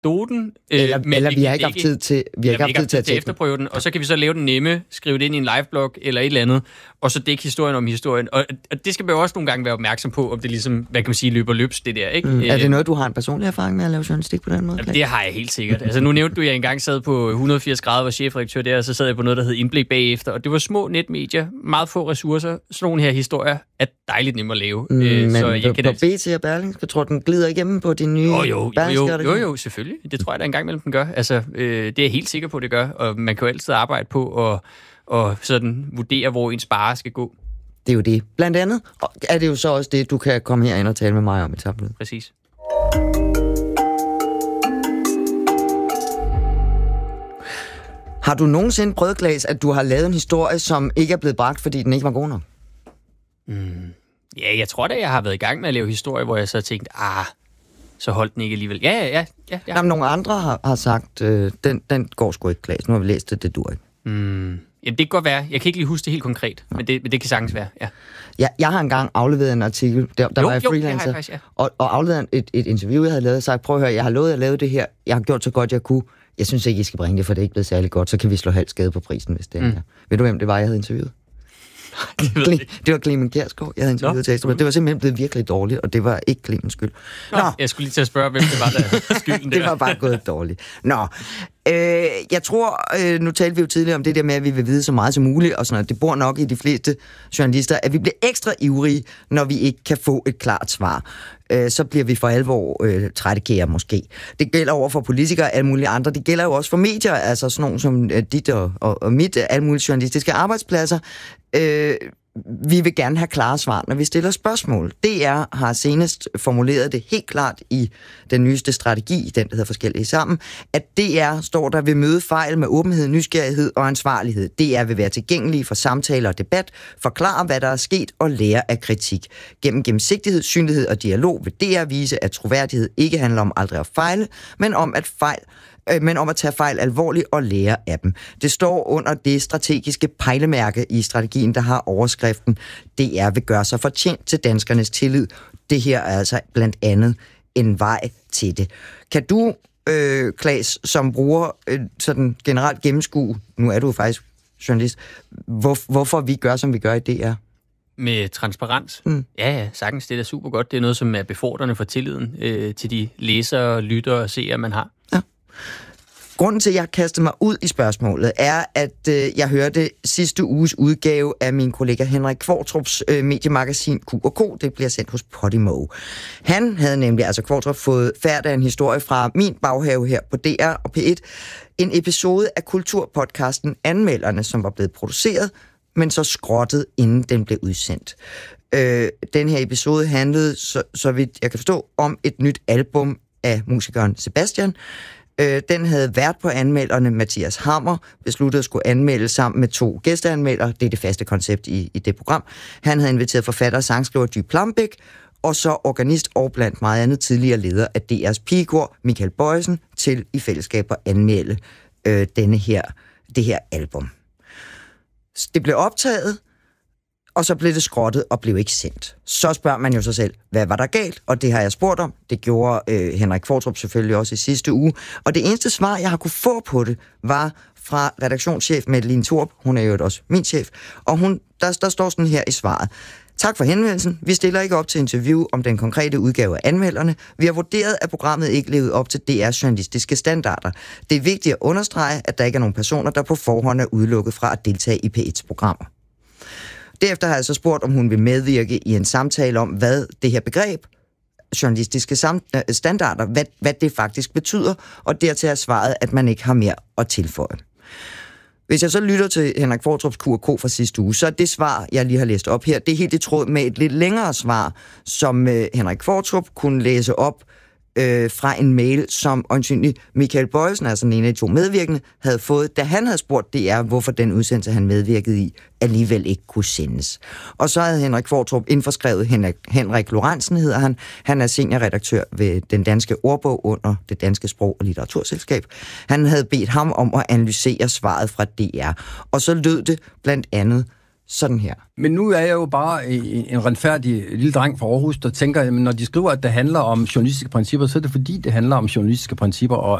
anekdoten. Eller vi har ikke haft tid til, at efterprøve den, og så kan vi så lave den nemme, skrive det ind i en liveblog eller et eller andet, og så dække historien om historien. Og det skal man jo også nogle gange være opmærksom på, om det ligesom, hvad kan man sige, løber løbs, det der, ikke? Er det noget, du har en personlig erfaring med at lave journalistik på den måde? Det har jeg helt sikkert. Altså nu nævnte du, at jeg engang sad på 180 grader, var chefredaktør der, og så sad jeg på noget, der hed Indblik bagefter, og det var små netmedier, meget få ressourcer. Sådan nogle her historier er dejligt nemme at lave. Men så jeg på BT og Berlingske, tror den glider igennem på de nye Jo, selvfølgelig. Det tror jeg da engang mellem den gør. Altså, det er jeg helt sikker på, det gør, og man kan jo altid arbejde på og sådan vurdere, hvor ens bare skal gå. Det er jo det. Blandt andet er det jo så også det, du kan komme herind og tale med mig om i Tabloid. Præcis. Har du nogensinde prøvet, Claes, at du har lavet en historie, som ikke er blevet bragt, fordi den ikke var god nok? Ja, jeg tror da, jeg har været i gang med at lave historie, hvor jeg så tænkte, så holdt den ikke alligevel. Ja. Jamen, nogle andre har sagt, den går sgu ikke, Claes. Nu har vi læst det dur ikke. Jamen, det kan godt være. Jeg kan ikke lige huske det helt konkret, men det kan sagtens være, ja. Jeg har engang afleveret en artikel, der var jeg freelancer, faktisk, og afleveret et interview, jeg havde lavet, og sagt, prøv at høre, jeg har lovet at lave det her, jeg har gjort så godt, jeg kunne. Jeg synes ikke, I skal bringe det, for det er ikke blevet særlig godt, så kan vi slå halvt skade på prisen, hvis det er. Ved du, hvem det var, jeg havde interviewet? Det var Clemen Kjærsgaard, jeg havde interviewet til Ekstra. Det var simpelthen blevet virkelig dårligt, og det var ikke Clemens skyld. Jeg skulle lige til at spørge, hvem det var, der skylden. Det var bare gået dårligt. Jeg tror, nu talte vi jo tidligere om det der med, at vi vil vide så meget som muligt, og sådan noget. Det bor nok i de fleste journalister, at vi bliver ekstra ivrige, når vi ikke kan få et klart svar. Så bliver vi for alvor trættekære måske. Det gælder over for politikere og alle mulige andre. Det gælder jo også for medier, altså sådan nogle som dit og mit, alle mulige journalistiske arbejdspladser. Vi vil gerne have klare svar, når vi stiller spørgsmål. DR har senest formuleret det helt klart i den nyeste strategi, den der hedder Forskellige Sammen, at DR står der ved møde fejl med åbenhed, nysgerrighed og ansvarlighed. DR vil være tilgængelige for samtaler og debat, forklare, hvad der er sket og lære af kritik. Gennem gennemsigtighed, synlighed og dialog vil DR vise, at troværdighed ikke handler om aldrig at fejle, men om at tage fejl alvorligt og lære af dem. Det står under det strategiske pejlemærke i strategien, der har overskriften DR vil gøre sig fortjent til danskernes tillid. Det her er altså blandt andet en vej til det. Kan du, Claes, som bruger sådan generelt gennemskue, nu er du jo faktisk journalist, hvorfor vi gør, som vi gør i DR? Med transparens? Ja, sagtens. Det er da super godt. Det er noget, som er befordrende for tilliden til de læsere, lyttere og seere, man har. Ja. Grunden til, at jeg kastede mig ud i spørgsmålet, er, at jeg hørte sidste uges udgave af min kollega Henrik Kvartrups mediemagasin Q&K. Det bliver sendt hos Podimo. Han havde nemlig, altså Kvartrup, fået færd af en historie fra min baghave her på DR og P1. En episode af kulturpodcasten Anmelderne, som var blevet produceret, men så skrottet, inden den blev udsendt. Den her episode handlede, så vidt jeg kan forstå, om et nyt album af musikeren Sebastian. Den havde været på Anmelderne. Mathias Hammer besluttede at skulle anmelde sammen med 2 gæsteanmeldere. Det er det faste koncept i det program. Han havde inviteret forfatter og sangskriver Dy Plambæk, og så organist og blandt meget andet tidligere leder af DR's pigekor, Michael Bøjsen, til i fællesskab at anmelde det her album. Det blev optaget, og så blev det skrottet og blev ikke sendt. Så spørger man jo sig selv, hvad var der galt? Og det har jeg spurgt om. Det gjorde Henrik Kvartrup selvfølgelig også i sidste uge. Og det eneste svar, jeg har kunne få på det, var fra redaktionschef Madeleine Torp. Hun er jo også min chef. Og der står sådan her i svaret. Tak for henvendelsen. Vi stiller ikke op til interview om den konkrete udgave af Anmelderne. Vi har vurderet, at programmet ikke levede op til DR's journalistiske standarder. Det er vigtigt at understrege, at der ikke er nogen personer, der på forhånd er udelukket fra at deltage i P1's programmer. Derefter har jeg så spurgt, om hun vil medvirke i en samtale om, hvad det her begreb, journalistiske standarder, hvad det faktisk betyder, og dertil er svaret, at man ikke har mere at tilføje. Hvis jeg så lytter til Henrik Kvartrups Q&K fra sidste uge, så er det svar, jeg lige har læst op her, det er helt i tråd med et lidt længere svar, som Henrik Kvartrup kunne læse op fra en mail, som øjensynligt Michael Bøjsen, altså den ene af de 2 medvirkende, havde fået, da han havde spurgt DR, hvorfor den udsendelse, han medvirkede i, alligevel ikke kunne sendes. Og så havde Henrik Kvartrup indforskrevet Henrik Lorentzen, hedder han. Han er seniorredaktør ved Den Danske Ordbog under Det Danske Sprog- og Litteraturselskab. Han havde bedt ham om at analysere svaret fra DR. Og så lød det blandt andet sådan her. Men nu er jeg jo bare en retfærdig lille dreng fra Aarhus, der tænker, at når de skriver, at det handler om journalistiske principper, så er det fordi, det handler om journalistiske principper,